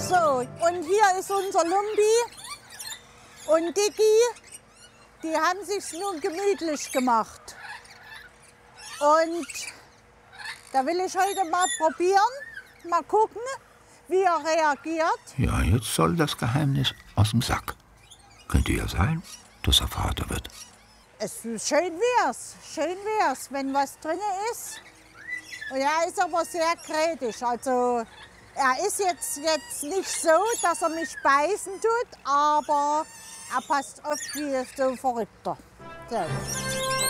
So, und hier ist unser Lumpi und Dicky. Die haben sich nun gemütlich gemacht. Und da will ich heute mal probieren, mal gucken, wie er reagiert. Ja, jetzt soll das Geheimnis aus dem Sack. Könnte ja sein, dass er Vater wird. Schön wär's, wenn was drin ist. Und er ist aber sehr kritisch. Also er ist jetzt nicht so, dass er mich beißen tut, aber er passt auf wie so ein Verrückter. So.